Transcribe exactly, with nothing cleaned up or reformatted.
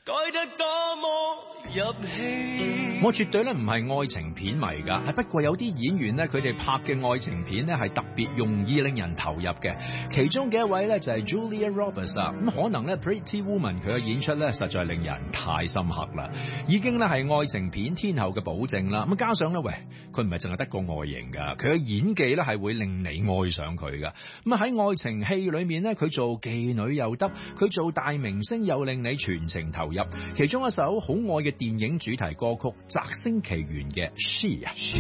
改得多麼入戲。 我絕對咧唔係愛情片迷㗎，係不過有啲演員咧，佢哋拍嘅愛情片咧係特別容易令人投入嘅。其中嘅一位咧就係 Julia Roberts 啊，咁可能咧 Pretty Woman 佢嘅演出咧實在令人太深刻啦，已經咧係愛情片天后嘅保證啦。咁加上咧，喂，佢唔係淨係得個外形㗎，佢嘅演技咧係會令你愛上佢㗎。咁啊喺愛情戲裏面咧，佢做妓女又得，佢做大明星又令你全程投入。其中一首好愛嘅電影主題歌曲《摘星奇緣》嘅 She 啊。